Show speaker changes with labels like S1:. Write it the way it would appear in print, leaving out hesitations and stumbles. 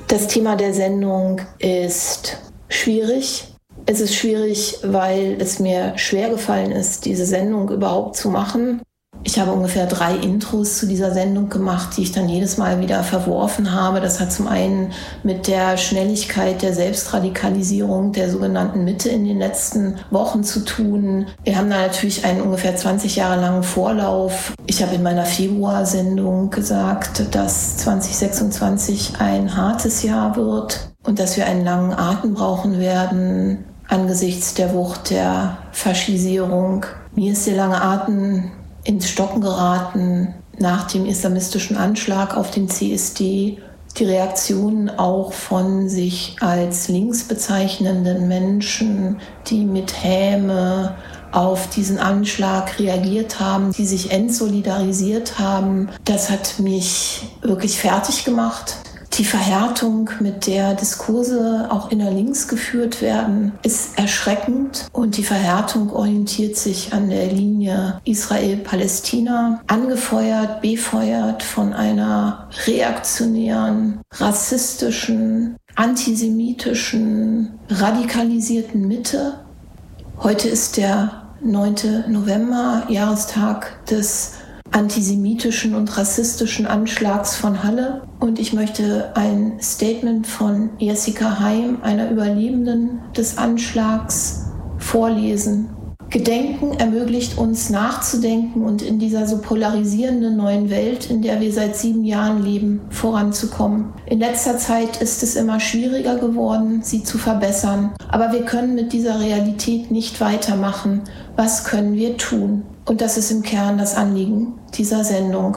S1: Das Thema der Sendung ist schwierig. Es ist schwierig, weil es mir schwer gefallen ist, diese Sendung überhaupt zu machen. Ich habe ungefähr 3 Intros zu dieser Sendung gemacht, die ich dann jedes Mal wieder verworfen habe. Das hat zum einen mit der Schnelligkeit der Selbstradikalisierung der sogenannten Mitte in den letzten Wochen zu tun. Wir haben da natürlich einen ungefähr 20 Jahre langen Vorlauf. Ich habe in meiner Februar-Sendung gesagt, dass 2026 ein hartes Jahr wird und dass wir einen langen Atem brauchen werden angesichts der Wucht der Faschisierung. Mir ist der lange Atem ins Stocken geraten nach dem islamistischen Anschlag auf den CSD. Die Reaktionen auch von sich als links bezeichnenden Menschen, die mit Häme auf diesen Anschlag reagiert haben, die sich entsolidarisiert haben, das hat mich wirklich fertig gemacht. Die Verhärtung, mit der Diskurse auch innerlinks geführt werden, ist erschreckend. Und die Verhärtung orientiert sich an der Linie Israel-Palästina, angefeuert, befeuert von einer reaktionären, rassistischen, antisemitischen, radikalisierten Mitte. Heute ist der 9. November, Jahrestag des antisemitischen und rassistischen Anschlags von Halle. Und ich möchte ein Statement von Jessica Heim, einer Überlebenden des Anschlags, vorlesen. Gedenken ermöglicht uns nachzudenken und in dieser so polarisierenden neuen Welt, in der wir seit 7 Jahren leben, voranzukommen. In letzter Zeit ist es immer schwieriger geworden, sie zu verbessern. Aber wir können mit dieser Realität nicht weitermachen. Was können wir tun? Und das ist im Kern das Anliegen dieser Sendung.